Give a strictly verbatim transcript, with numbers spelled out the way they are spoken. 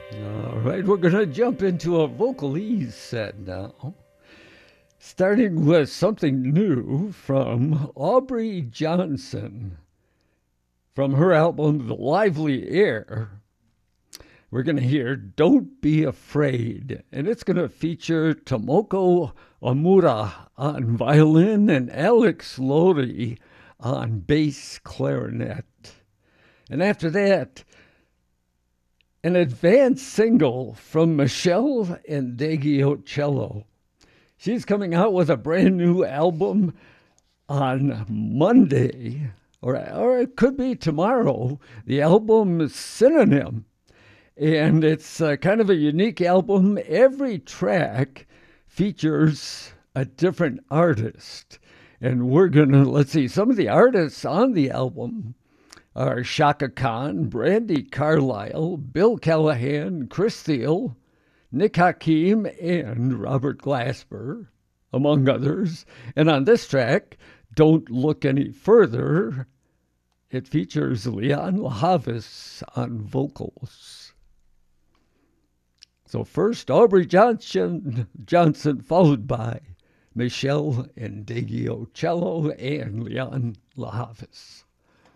All right, we're going to jump into a vocalese set now, starting with something new from Aubrey Johnson. From her album, The Lively Air, we're going to hear Don't Be Afraid, and it's going to feature Tomoko Omura on violin and Alex Lodi on bass clarinet. And after that, an advanced single from Michelle Ndegeocello. She's coming out with a brand new album on Monday, or, or it could be tomorrow. The album is Synonym, and it's uh, kind of a unique album. Every track features a different artist, and we're going to, let's see, some of the artists on the album are Chaka Khan, Brandy Carlisle, Bill Callahan, Chris Steele, Nick Hakim, and Robert Glasper, among others. And on this track, Don't Look Any Further, it features Leon LaHavis on vocals. So first, Aubrey Johnson, Johnson followed by Michelle Ndegeocello and Leon LaHavis.